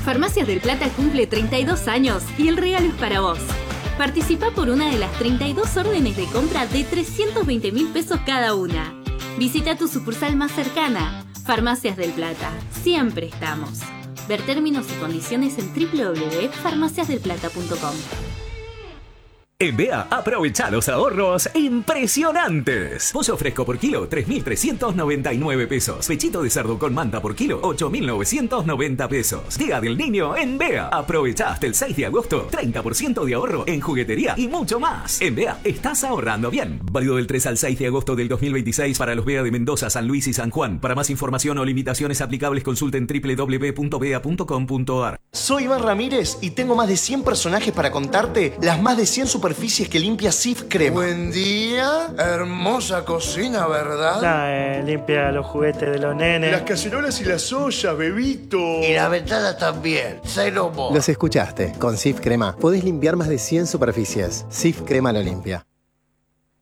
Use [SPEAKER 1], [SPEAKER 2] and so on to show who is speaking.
[SPEAKER 1] Farmacias del Plata cumple 32 años y el regalo es para vos. Participa por una de las 32 órdenes de compra de 320.000 pesos cada una. Visita tu sucursal más cercana. Farmacias del Plata. Siempre estamos. Ver términos y condiciones en www.farmaciasdelplata.com.
[SPEAKER 2] En Bea, aprovecha los ahorros impresionantes. Pollo fresco por kilo, 3.399 pesos. Pechito de cerdo con manta por kilo, 8.990 pesos. Día del Niño en Bea. Aprovecha hasta el 6 de agosto, 30% de ahorro en juguetería y mucho más. En Bea, estás ahorrando bien. Válido del 3 al 6 de agosto del 2026 para los Bea de Mendoza, San Luis y San Juan. Para más información o limitaciones aplicables, consulten www.bea.com.ar.
[SPEAKER 3] Soy Iván Ramírez y tengo más de 100 personajes para contarte las más de 100 superficies que limpia Cif Crema.
[SPEAKER 4] Buen día, hermosa cocina, ¿verdad?
[SPEAKER 5] Limpia los juguetes de los nenes.
[SPEAKER 4] Las cacerolas y las ollas, bebito.
[SPEAKER 6] Y la ventana también, cero mo.
[SPEAKER 7] Los escuchaste. Con Cif Crema podés limpiar más de 100 superficies. Cif Crema lo limpia.